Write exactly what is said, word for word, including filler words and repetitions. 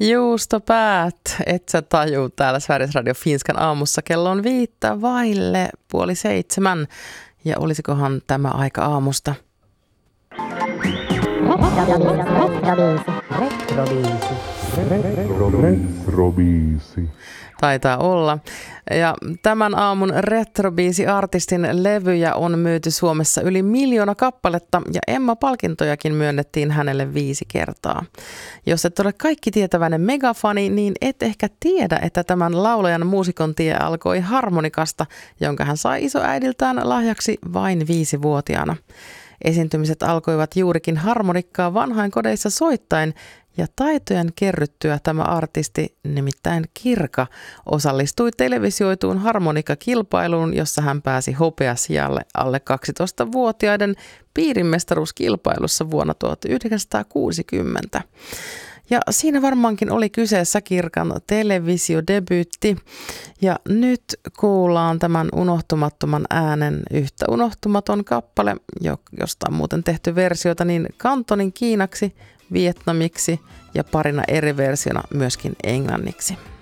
Juustopäät, et sä tajuu täällä Sveriges Radio Finskan aamussa. Kello on viittä vaille puoli seitsemän. Ja olisikohan tämä aika aamusta? Retrobiisi. Taitaa olla. Ja tämän aamun retrobiisi-artistin levyjä on myyty Suomessa yli miljoona kappaletta ja Emma-palkintojakin myönnettiin hänelle viisi kertaa. Jos et ole kaikki tietäväinen megafani, niin et ehkä tiedä, että tämän laulajan muusikon tie alkoi harmonikasta, jonka hän sai isoäidiltään lahjaksi vain viisivuotiaana. Esiintymiset alkoivat juurikin harmonikkaa vanhainkodeissa soittain, ja taitojen kerryttyä tämä artisti, nimittäin Kirka, osallistui televisioituun harmonikakilpailuun, jossa hän pääsi hopeasijalle alle kaksitoistavuotiaiden piirimestaruuskilpailussa vuonna tuhatyhdeksänsataakuusikymmentä. Ja siinä varmaankin oli kyseessä Kirkan televisiodebyytti. Ja nyt kuullaan tämän unohtumattoman äänen yhtä unohtumaton kappale, josta on muuten tehty versioita niin kantonin kiinaksi, vietnamiksi ja parina eri versiona myöskin englanniksi.